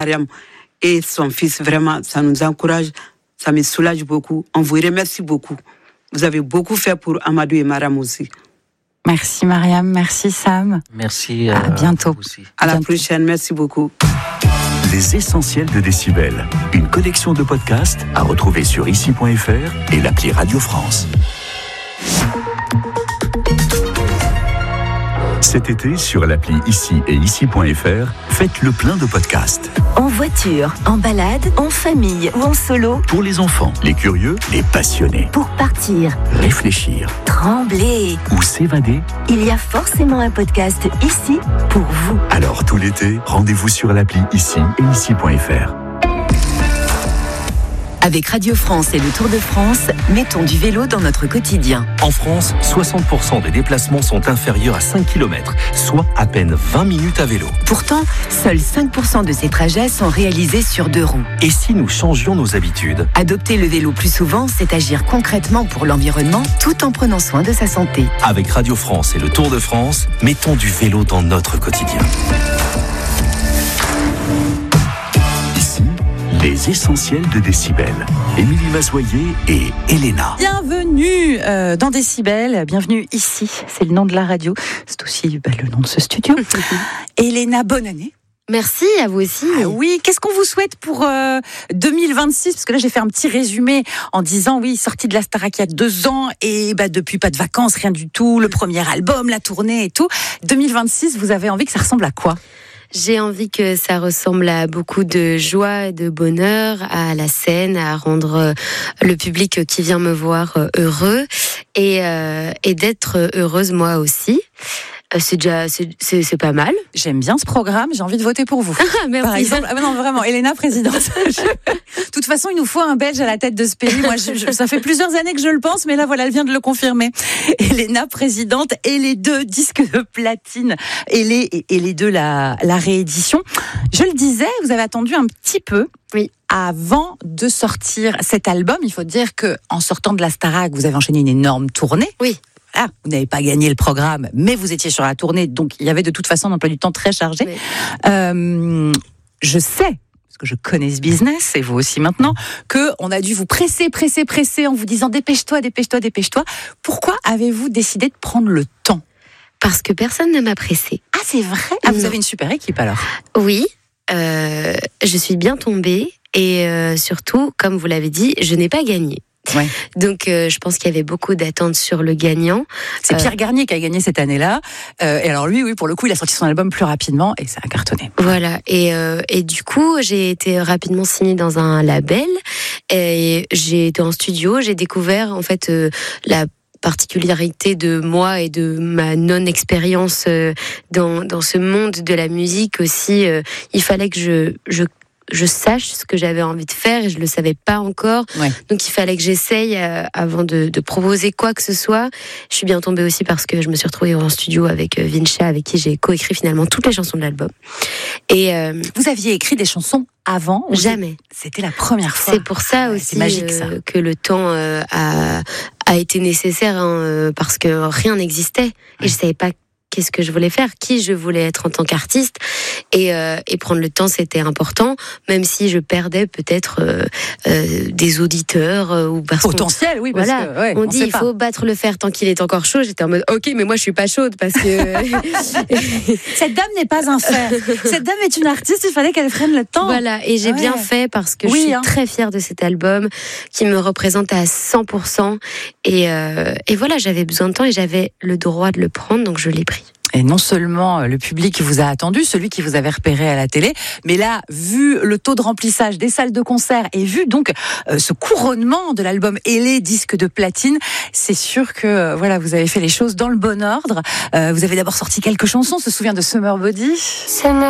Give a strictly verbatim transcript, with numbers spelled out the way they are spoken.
Mariam et son fils, vraiment, ça nous encourage, ça me soulage beaucoup. On vous remercie beaucoup. Vous avez beaucoup fait pour Amadou et Mariam aussi. Merci Mariam, merci Sam. Merci. Euh, à bientôt. Aussi. À la bientôt. prochaine, merci beaucoup. Les essentiels de Décibel, une collection de podcasts à retrouver sur ici point f r et l'appli Radio France. Cet été, sur l'appli Ici et ici point f r, faites le plein de podcasts. En voiture, en balade, en famille ou en solo. Pour les enfants, les curieux, les passionnés. Pour partir, Réfléchir trembler. ou s'évader. Il y a forcément un podcast ici pour vous. Alors tout l'été, rendez-vous sur l'appli Ici et ici point f r. Avec Radio France et le Tour de France, mettons du vélo dans notre quotidien. En France, soixante pour cent des déplacements sont inférieurs à cinq kilomètres, soit à peine vingt minutes à vélo. Pourtant, seuls cinq pour cent de ces trajets sont réalisés sur deux roues. Et si nous changions nos habitudes ? Adopter le vélo plus souvent, c'est agir concrètement pour l'environnement tout en prenant soin de sa santé. Avec Radio France et le Tour de France, mettons du vélo dans notre quotidien. Ici, les essentiels de Décibel. Émilie Mazoyer et Elena. Bienvenue euh, dans Décibel, bienvenue ici, c'est le nom de la radio, c'est aussi bah, le nom de ce studio. Elena, bonne année. Merci, à vous aussi. Ah oui, qu'est-ce qu'on vous souhaite pour euh, deux mille vingt-six ? Parce que là, j'ai fait un petit résumé en disant, oui, sortie de la Starac il y a deux ans et bah, depuis pas de vacances, rien du tout, le premier album, la tournée et tout. deux mille vingt-six, vous avez envie que ça ressemble à quoi ? J'ai envie que ça ressemble à beaucoup de joie et de bonheur, à la scène, à rendre le public qui vient me voir heureux et, euh, et d'être heureuse moi aussi. C'est déjà, c'est, c'est, c'est pas mal. J'aime bien ce programme, j'ai envie de voter pour vous. Ah, merci. Par exemple, ah non, vraiment, Elena, présidente. De toute façon, il nous faut un Belge à la tête de ce pays. Moi, je, je, ça fait plusieurs années que je le pense, mais là, voilà, elle vient de le confirmer. Elena, présidente, et les deux disques de platine, et les, et, et les deux, la, la réédition. Je le disais, vous avez attendu un petit peu. Oui. Avant de sortir cet album, il faut dire que en sortant de la Starac, vous avez enchaîné une énorme tournée. Oui. Ah, vous n'avez pas gagné le programme, mais vous étiez sur la tournée, donc il y avait de toute façon un emploi du temps très chargé. Oui. Euh, je sais, parce que je connais ce business, et vous aussi maintenant, qu'on a dû vous presser, presser, presser en vous disant dépêche-toi, dépêche-toi, dépêche-toi. Pourquoi avez-vous décidé de prendre le temps ? Parce que personne ne m'a pressée. Ah, c'est vrai ? Ah, vous avez une super équipe alors ? Oui, euh, je suis bien tombée et euh, surtout, comme vous l'avez dit, je n'ai pas gagné. Ouais. Donc, euh, je pense qu'il y avait beaucoup d'attentes sur le gagnant. C'est Euh, Pierre Garnier qui a gagné cette année-là. Euh, et alors lui, oui, pour le coup, il a sorti son album plus rapidement et ça a cartonné. Voilà, et, euh, et du coup, j'ai été rapidement signée dans un label et j'ai été en studio, j'ai découvert en fait euh, la particularité de moi et de ma non-expérience euh, dans, dans ce monde de la musique aussi. Euh, il fallait que je, je je sache ce que j'avais envie de faire et je le savais pas encore. Ouais. Donc il fallait que j'essaye euh, avant de, de proposer quoi que ce soit. Je suis bien tombée aussi parce que je me suis retrouvée en studio avec euh, Vincha, avec qui j'ai coécrit finalement toutes les chansons de l'album. Et euh, Vous aviez écrit des chansons avant ? jamais. C'était la première fois. C'est pour ça Ouais, aussi c'est magique, ça. euh, que le temps euh, a, a été nécessaire hein, euh, parce que rien n'existait et je savais pas qu'est-ce que je voulais faire, qui je voulais être en tant qu'artiste et, euh, et prendre le temps c'était important, même si je perdais peut-être euh, euh, des auditeurs euh, ou parce Potentiel, oui, parce voilà, que ouais, on, on dit sait il pas. faut battre le fer tant qu'il est encore chaud. J'étais en mode ok, mais moi je suis pas chaude parce que Cette dame n'est pas un fer. Cette dame est une artiste, il fallait qu'elle prenne le temps. voilà, et j'ai Ouais. bien fait parce que Oui, je suis hein. très fière de cet album qui me représente à cent pour cent et, euh, et voilà, j'avais besoin de temps et j'avais le droit de le prendre, donc je l'ai pris. Et non seulement le public vous a attendu, celui qui vous avait repéré à la télé, mais là, vu le taux de remplissage des salles de concert et vu donc euh, ce couronnement de l'album et les disques de platine, c'est sûr que euh, voilà, vous avez fait les choses dans le bon ordre. Euh, vous avez d'abord sorti quelques chansons, on se souvient de Summer Body.